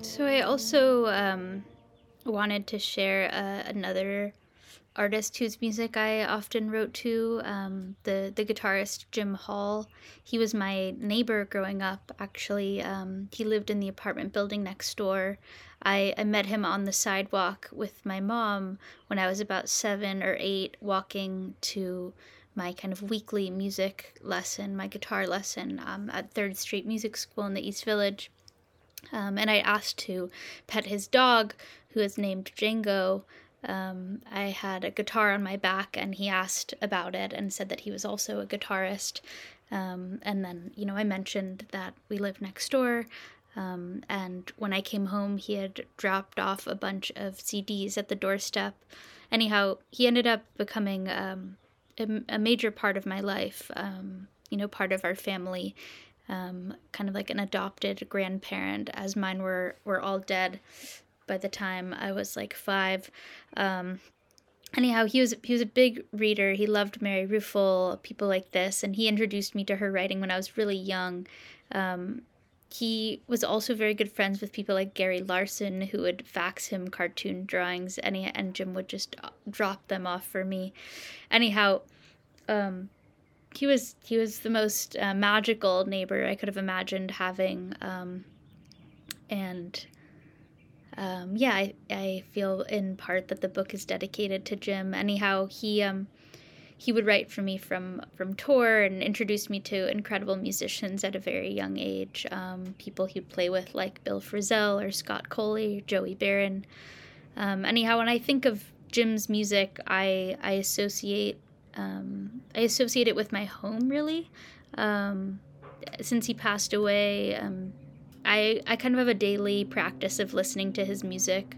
So I also wanted to share another artist whose music I often wrote to, the guitarist Jim Hall. He was my neighbor growing up, actually. He lived in the apartment building next door. I met him on the sidewalk with my mom when I was about 7 or 8, walking to my kind of weekly music lesson, my guitar lesson at Third Street Music School in the East Village. And I asked to pet his dog, who is named Django. I had a guitar on my back, and he asked about it and said that he was also a guitarist. And then, I mentioned that we lived next door. And when I came home, he had dropped off a bunch of CDs at the doorstep. Anyhow, he ended up becoming a major part of my life, part of our family, kind of like an adopted grandparent, as mine were all dead by the time I was like 5. Anyhow, he was a big reader. He loved Mary Ruefle, people like this, and he introduced me to her writing when I was really young. He was also very good friends with people like Gary Larson, who would fax him cartoon drawings, and Jim would just drop them off for me. Anyhow, he was the most magical neighbor I could have imagined having, and yeah, I feel in part that the book is dedicated to Jim. Anyhow, he would write for me from tour and introduce me to incredible musicians at a very young age. People he'd play with like Bill Frisell or Scott Coley, Joey Barron. Anyhow, when I think of Jim's music, I associate it with my home, really. Since he passed away, I kind of have a daily practice of listening to his music,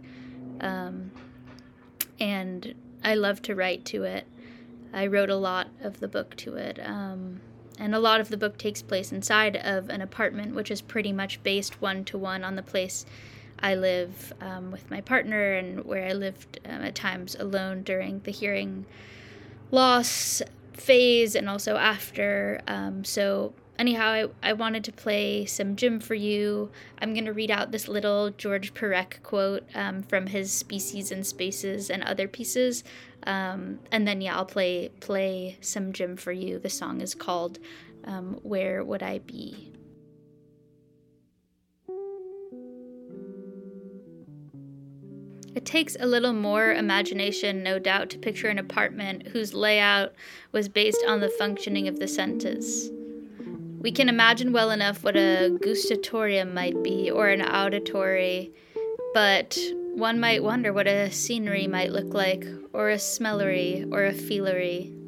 and I love to write to it. I wrote a lot of the book to it, and a lot of the book takes place inside of an apartment, which is pretty much based one-to-one on the place I live with my partner, and where I lived at times alone during the hearing loss phase and also after. So anyhow, I wanted to play some Jim for you. I'm going to read out this little George Perec quote from his Species and Spaces and Other Pieces. And then, yeah, I'll play some Jim for you. The song is called Where Would I Be? It takes a little more imagination, no doubt, to picture an apartment whose layout was based on the functioning of the senses. We can imagine well enough what a gustatorium might be, or an auditory, but one might wonder what a scenery might look like, or a smellery, or a feelery.